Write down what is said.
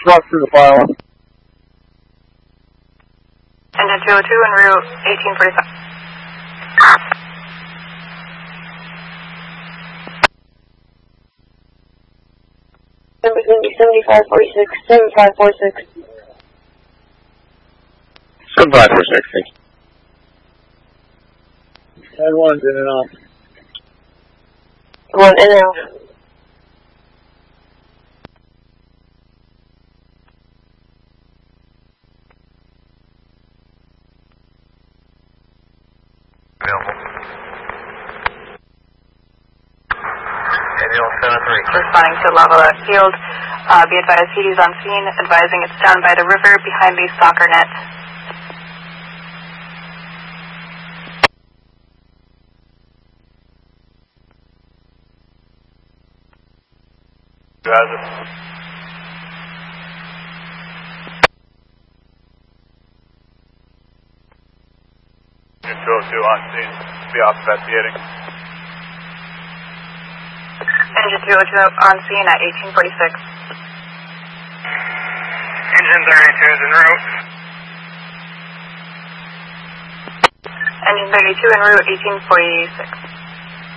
Walk through the file. Engine 202 en route 1845. Numbers going to be 7546, 7546. 7546, thank you. And one's in and off. One in and out. Responding to Lava Field. Be advised, CD's on scene, advising it's down by the river behind the soccer net. Who has it? Engine 202 on scene. Be off investigating. Engine 202 on scene at 1846. Engine 32 is en route. Engine 32 en route 1846.